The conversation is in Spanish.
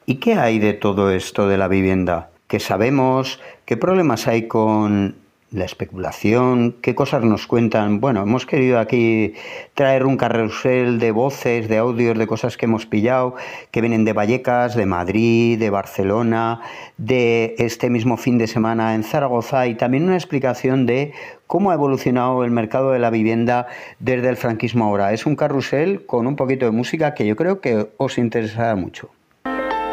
¿Y qué hay de todo esto de la vivienda? ¿Qué sabemos? ¿Qué problemas hay con la especulación? ¿Qué cosas nos cuentan? Bueno, hemos querido aquí traer un carrusel de voces, de audios, de cosas que hemos pillado, que vienen de Vallecas, de Madrid, de Barcelona, de este mismo fin de semana en Zaragoza, y también una explicación de cómo ha evolucionado el mercado de la vivienda desde el franquismo ahora. Es un carrusel con un poquito de música que yo creo que os interesará mucho.